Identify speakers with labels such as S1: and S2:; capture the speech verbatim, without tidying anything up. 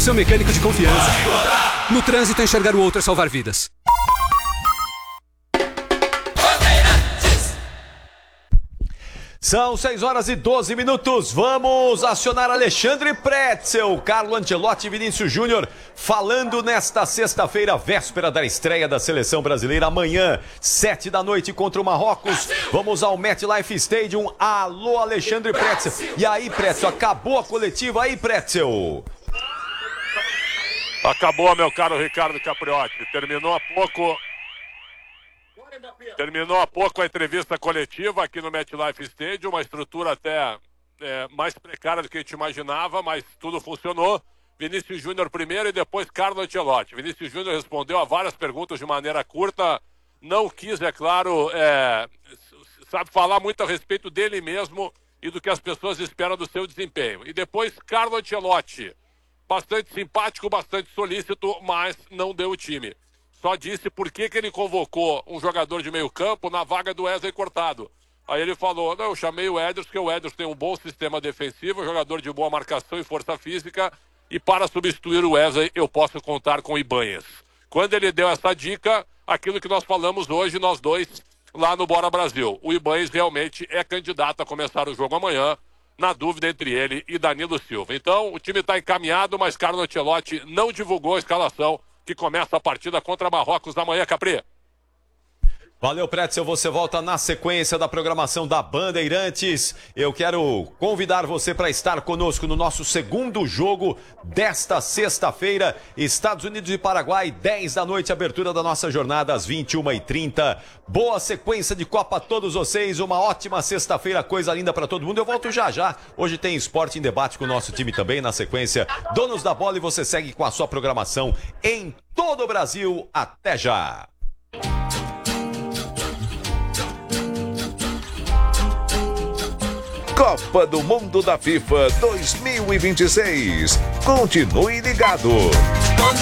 S1: seu mecânico de confiança. No trânsito, enxergar o outro é salvar vidas.
S2: São seis horas e doze minutos. Vamos acionar Alexandre Pretzel, Carlo Ancelotti e Vinícius Júnior falando nesta sexta-feira, véspera da estreia da Seleção Brasileira. Amanhã, sete da noite contra o Marrocos. Vamos ao MetLife Stadium. Alô, Alexandre Pretzel. E aí, Pretzel, acabou a coletiva aí, Pretzel?
S3: Acabou, meu caro Ricardo Capriotti. Terminou há pouco... Terminou há pouco a entrevista coletiva aqui no MetLife Stadium, uma estrutura até é, mais precária do que a gente imaginava, mas tudo funcionou. Vinícius Júnior primeiro e depois Carlo Ancelotti. Vinícius Júnior respondeu a várias perguntas de maneira curta, não quis, é claro, é, sabe, falar muito a respeito dele mesmo e do que as pessoas esperam do seu desempenho. E depois Carlo Ancelotti, bastante simpático, bastante solícito, mas não deu o time. Só disse por que, que ele convocou um jogador de meio campo na vaga do Wesley Cortado. Aí ele falou, não, eu chamei o Ederson, porque o Ederson tem um bom sistema defensivo, jogador de boa marcação e força física, e para substituir o Wesley eu posso contar com o Ibanez. Quando ele deu essa dica, aquilo que nós falamos hoje, nós dois, lá no Bora Brasil. O Ibanez realmente é candidato a começar o jogo amanhã, na dúvida entre ele e Danilo Silva. Então, o time está encaminhado, mas Carlo Ancelotti não divulgou a escalação que começa a partida contra Marrocos amanhã, Capri.
S2: Valeu, Pretzel. Você volta na sequência da programação da Bandeirantes. Eu quero convidar você para estar conosco no nosso segundo jogo desta sexta-feira. Estados Unidos e Paraguai, dez da noite, abertura da nossa jornada às vinte e uma e trinta. Boa sequência de Copa a todos vocês. Uma ótima sexta-feira, coisa linda para todo mundo. Eu volto já já. Hoje tem Esporte em Debate com o nosso time também na sequência. Donos da Bola, e você segue com a sua programação em todo o Brasil. Até já.
S4: Copa do Mundo da FIFA dois mil e vinte e seis. Continue ligado.